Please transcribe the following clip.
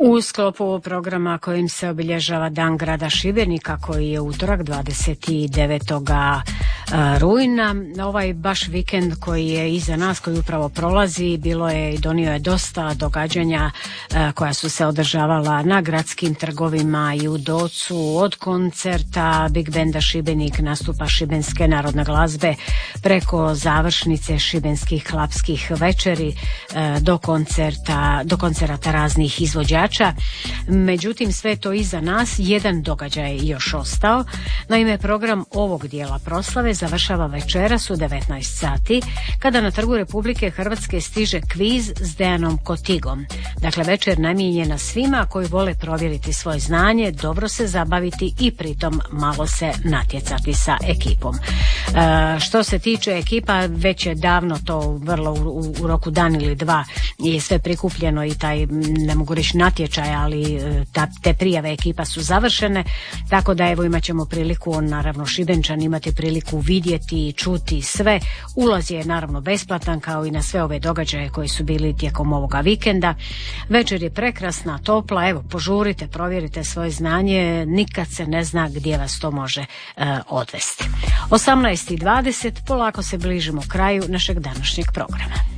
U sklopu ovog programa kojim se obilježava Dan grada Šibenika, koji je utorak 29. rujna, ovaj baš vikend koji je iza nas, koji upravo prolazi, donio je dosta događanja koja su se održavala na gradskim trgovima i u Docu, od koncerta Big Benda Šibenik, nastupa šibenske narodne glazbe, preko završnice šibenskih klapskih večeri do koncerata raznih izvođača. Međutim, sve to iza nas, jedan događaj je još ostao. Naime, program ovog dijela proslave završava večeras u 19 sati, kada na Trgu Republike Hrvatske stiže kviz s Dejanom Kotigom. Dakle, večer namijenjena svima koji vole provjeriti svoje znanje, dobro se zabaviti i pritom malo se natjecati sa ekipom. Što se tiče ekipa, već je davno to vrlo u roku dan ili dva je sve prikupljeno i taj, ne mogu reći natječaj, ali te prijave ekipa su završene, tako da evo imat ćemo priliku, naravno Šibenčani imati priliku vidjeti i čuti sve. Ulaz je naravno besplatan kao i na sve ove događaje koji su bili tijekom ovoga vikenda. Večer je prekrasna, topla, evo požurite, provjerite svoje znanje, nikad se ne zna gdje vas to može odvesti. 18:20, polako se bližimo kraju našeg današnjeg programa.